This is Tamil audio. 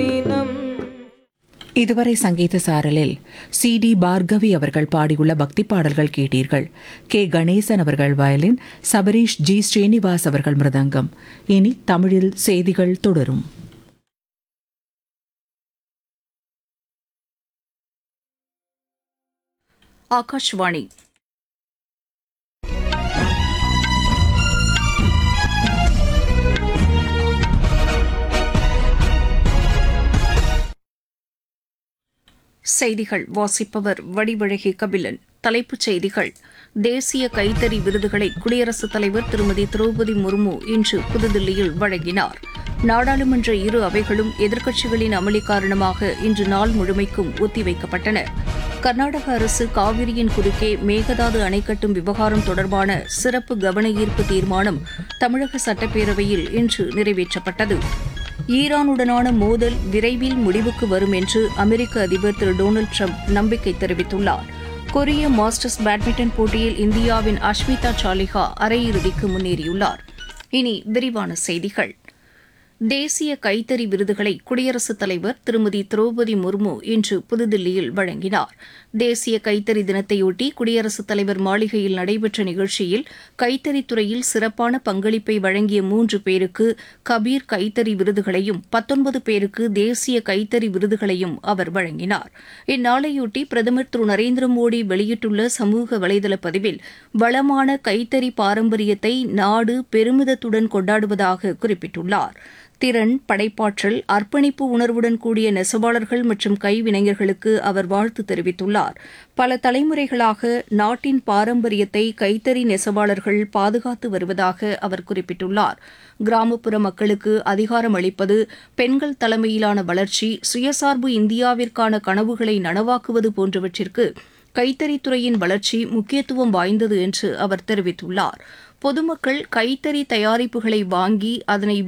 தினம். இதுவரை சங்கீத சாரலில் சி.டி. பார்கவி அவர்கள் பாடியுள்ள பக்தி பாடல்கள் கேட்டீர்கள். கே. கணேசன் அவர்கள் வயலின், சபரீஷ் ஜி. ஸ்ரீனிவாஸ் அவர்கள் மிருதங்கம். இனி தமிழில் செய்திகள் தொடரும். ஆகாஷ்வாணி. செய்திகள் வாசிப்பவர் வடிவழகி கபிலன். தலைப்புச் செய்திகள். தேசிய கைத்தறி விருதுகளை குடியரசுத் தலைவர் திருமதி திரௌபதி முர்மு இன்று புதுதில்லியில் வழங்கினார். நாடாளுமன்ற இரு அவைகளும் எதிர்க்கட்சிகளின் அமளி காரணமாக இன்று நாள் முழுமைக்கும் ஒத்திவைக்கப்பட்டன. கர்நாடக அரசு காவிரியின் குறுக்கே மேகதாது அணை கட்டும் விவகாரம் தொடர்பான சிறப்பு கவன ஈர்ப்பு தீர்மானம் தமிழக சட்டப்பேரவையில் இன்று நிறைவேற்றப்பட்டது. ஈரானுடனான மோதல் விரைவில் முடிவுக்கு வரும் என்று அமெரிக்க அதிபர் திரு டொனால்டு ட்ரம்ப் நம்பிக்கை தெரிவித்துள்ளார். கொரிய மாஸ்டர்ஸ் பேட்மிண்டன் போட்டியில் இந்தியாவின் அஷ்மிதா சாலிஹா அரையிறுதிக்கு முன்னேறியுள்ளார். இனி விரிவான செய்திகள். தேசிய கைத்தறி விருதுகளை குடியரசுத் தலைவர் திருமதி திரௌபதி முர்மு இன்று புதுதில்லியில் வழங்கினார். தேசிய கைத்தறி தினத்தையொட்டி குடியரசுத் தலைவர் மாளிகையில் நடைபெற்ற நிகழ்ச்சியில் கைத்தறித்துறையில் சிறப்பான பங்களிப்பை வழங்கிய 3 பேருக்கு கபீர் கைத்தறி விருதுகளையும் 19 பேருக்கு தேசிய கைத்தறி விருதுகளையும் அவர் வழங்கினார். இந்நாளையொட்டி பிரதமர் திரு நரேந்திர மோடி வெளியிட்டுள்ள சமூக வலைதள பதிவில் வளமான கைத்தறி பாரம்பரியத்தை நாடு பெருமிதத்துடன் கொண்டாடுவதாக குறிப்பிட்டுள்ளார். திறன், படைப்பாற்றல், அர்ப்பணிப்பு உணர்வுடன் கூடிய நெசவாளர்கள் மற்றும் கைவினைஞர்களுக்கு அவர் வாழ்த்து தெரிவித்துள்ளார். பல தலைமுறைகளாக நாட்டின் பாரம்பரியத்தை கைத்தறி நெசவாளர்கள் பாதுகாத்து வருவதாக அவர் குறிப்பிட்டுள்ளார். கிராமப்புற மக்களுக்கு அதிகாரம் அளிப்பது, பெண்கள் தலைமையிலான வளர்ச்சி, சுயசார்பு இந்தியாவிற்கான கனவுகளை நனவாக்குவது போன்றவற்றிற்கு கைத்தறித்துறையின் வளர்ச்சி முக்கியத்துவம் வாய்ந்தது என்று அவர் தெரிவித்துள்ளார். பொதுமக்கள் கைத்தறி தயாரிப்புகளை வாங்கி அதனை